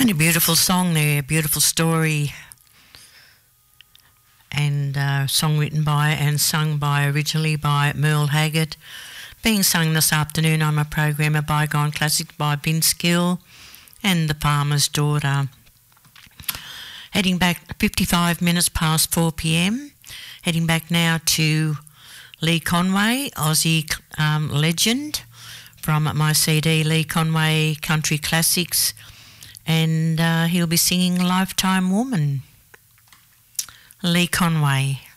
And a beautiful song there, a beautiful story, and a song written by and sung by originally by Merle Haggard, being sung this afternoon on my program, A Bygone Classic by Vince Gill and The Farmer's Daughter. Heading back 55 minutes past 4 p.m, heading back now to Lee Conway, Aussie legend, from my CD Lee Conway Country Classics, and he'll be singing Lifetime Woman. Lee Conway.